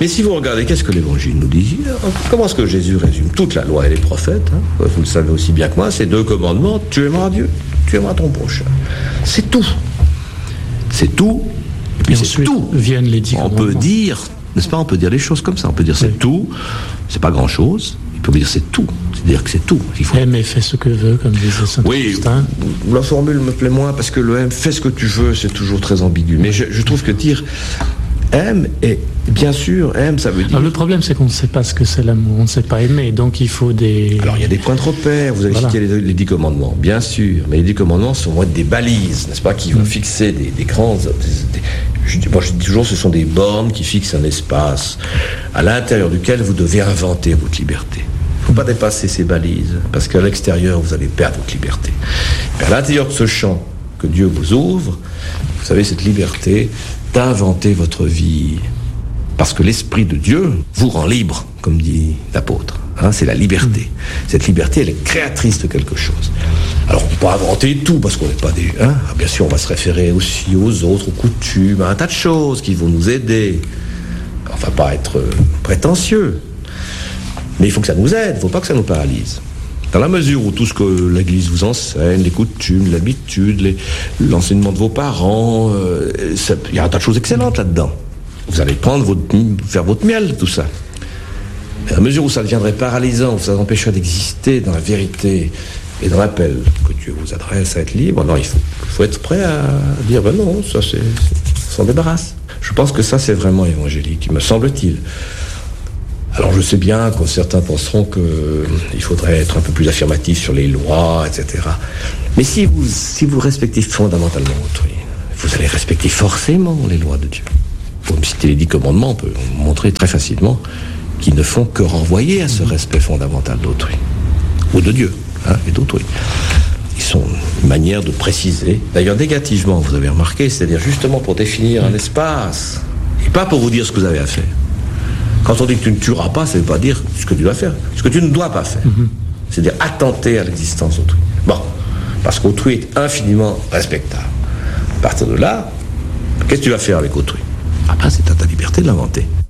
Mais si vous regardez, qu'est-ce que l'Évangile nous dit? Comment est-ce que Jésus résume toute la loi et les prophètes, hein? Vous le savez aussi bien que moi, c'est 2 commandements: tu aimeras Dieu, tu aimeras ton prochain. C'est tout. C'est tout. Et puis c'est tout. Viennent les 10 commandements. On peut dire, n'est-ce pas, on peut dire les choses comme ça. On peut dire c'est tout, c'est pas grand-chose. Il peut dire c'est tout. C'est-à-dire que c'est tout. Il faut... Aime et fais ce que veut, comme disait Saint Augustin. Oui, la formule me plaît moins parce que le aime, fais ce que tu veux, c'est toujours très ambigu. Mais je trouve que dire aime, et bien sûr, aime, ça veut dire... Alors, le problème, c'est qu'on ne sait pas ce que c'est l'amour, on ne sait pas aimer, donc il faut des... Alors, il y a des points de repère, vous avez cité les 10 commandements, bien sûr, mais les 10 commandements vont être des balises, n'est-ce pas, qui vont fixer des grands... je dis toujours, ce sont des bornes qui fixent un espace à l'intérieur duquel vous devez inventer votre liberté. Il ne faut pas dépasser ces balises, parce qu'à l'extérieur, vous allez perdre votre liberté. Et à l'intérieur de ce champ que Dieu vous ouvre, vous savez, cette liberté d'inventer votre vie. Parce que l'Esprit de Dieu vous rend libre, comme dit l'apôtre. Hein, c'est la liberté. Cette liberté, elle est créatrice de quelque chose. Alors, on ne peut pas inventer tout, parce qu'on n'est pas des... Hein, bien sûr, on va se référer aussi aux autres, aux coutumes, à un tas de choses qui vont nous aider. On ne va pas être prétentieux. Mais il faut que ça nous aide, il ne faut pas que ça nous paralyse. Dans la mesure où tout ce que l'Église vous enseigne, les coutumes, l'habitude, l'enseignement de vos parents, il y a un tas de choses excellentes là-dedans. Vous allez faire votre miel, tout ça. Mais à la mesure où ça deviendrait paralysant, où ça empêcherait d'exister dans la vérité et dans l'appel que Dieu vous adresse à être libre, non, il faut être prêt à dire, ben non, ça s'en débarrasse. Je pense que ça, c'est vraiment évangélique, me semble-t-il. Alors je sais bien que certains penseront qu'il faudrait être un peu plus affirmatif sur les lois, etc. Mais si vous respectez fondamentalement autrui, vous allez respecter forcément les lois de Dieu. Pour me citer les 10 commandements, on peut montrer très facilement qu'ils ne font que renvoyer à ce respect fondamental d'autrui, ou de Dieu, hein, et d'autrui. Ils sont une manière de préciser, d'ailleurs négativement, vous avez remarqué, c'est-à-dire justement pour définir un espace, et pas pour vous dire ce que vous avez à faire. Quand on dit que tu ne tueras pas, ça ne veut pas dire ce que tu dois faire, ce que tu ne dois pas faire. C'est-à-dire attenter à l'existence d'autrui. Bon, parce qu'autrui est infiniment respectable. À partir de là, qu'est-ce que tu vas faire avec autrui? Après, c'est à ta liberté de l'inventer.